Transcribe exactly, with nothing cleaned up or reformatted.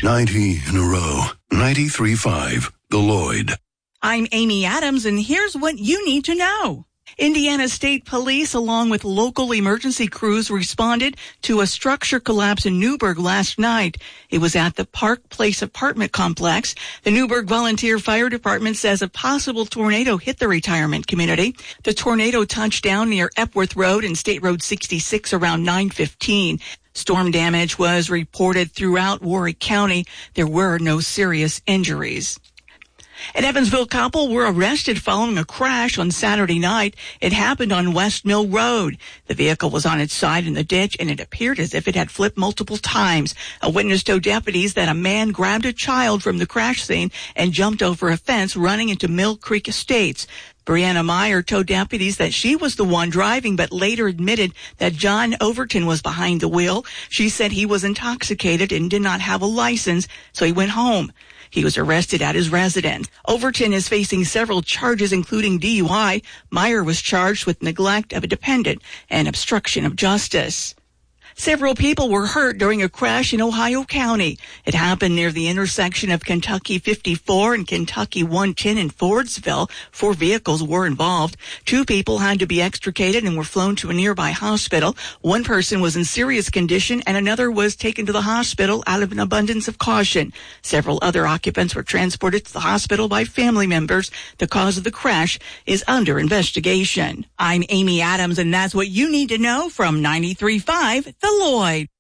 ninety in a row. ninety-three point five, The Lloyd. I'm Amy Adams, and here's what you need to know. Indiana State Police, along with local emergency crews, responded to a structure collapse in Newburgh last night. It was at the Park Place apartment complex. The Newburgh Volunteer Fire Department says a possible tornado hit the retirement community. The tornado touched down near Epworth Road and State Road sixty-six around nine fifteen. Storm damage was reported throughout Warwick County. There were no serious injuries. An Evansville couple were arrested following a crash on Saturday night. It happened on West Mill Road. The vehicle was on its side in the ditch, and it appeared as if it had flipped multiple times. A witness told deputies that a man grabbed a child from the crash scene and jumped over a fence, running into Mill Creek Estates. Brianna Meyer told deputies that she was the one driving, but later admitted that John Overton was behind the wheel. She said he was intoxicated and did not have a license, so he went home. He was arrested at his residence. Overton is facing several charges, including D U I. Meyer was charged with neglect of a dependent and obstruction of justice. Several people were hurt during a crash in Ohio County. It happened near the intersection of Kentucky fifty-four and Kentucky one ten in Fordsville. Four vehicles were involved. Two people had to be extricated and were flown to a nearby hospital. One person was in serious condition and another was taken to the hospital out of an abundance of caution. Several other occupants were transported to the hospital by family members. The cause of the crash is under investigation. I'm Amy Adams, and that's what you need to know from ninety-three point five The Lloyd.